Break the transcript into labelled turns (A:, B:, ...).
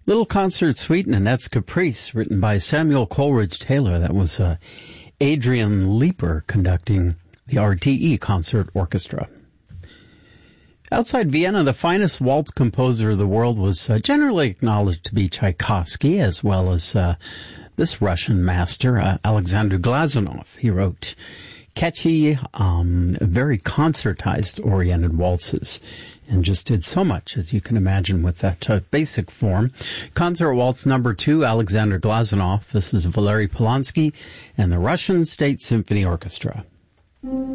A: Little Concert Suite in Annette's Caprice, written by Samuel Coleridge Taylor. That was Adrian Leeper conducting the RTE Concert Orchestra. Outside Vienna, the finest waltz composer of the world was generally acknowledged to be Tchaikovsky, as well as this Russian master, Alexander Glazunov. He wrote catchy, very concertized-oriented waltzes, and just did so much, as you can imagine, with that basic form. Concert Waltz No. 2, Alexander Glazunov. This is Valery Polonsky and the Russian State Symphony Orchestra.